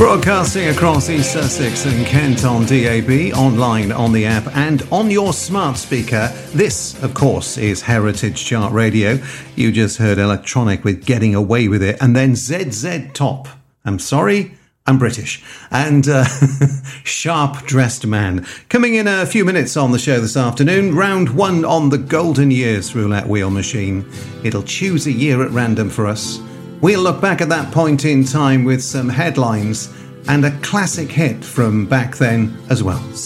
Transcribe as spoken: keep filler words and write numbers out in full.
Broadcasting across East Sussex and Kent on D A B, online on the app and on your smart speaker. This, of course, is Heritage Chart Radio. You just heard Electronic with Getting Away With It, and then Z Z Top. I'm sorry, I'm British. And uh, Sharp Dressed Man. Coming in a few minutes on the show this afternoon, round one on the Golden Years roulette wheel machine. It'll choose a year at random for us. We'll look back at that point in time with some headlines and a classic hit from back then as well.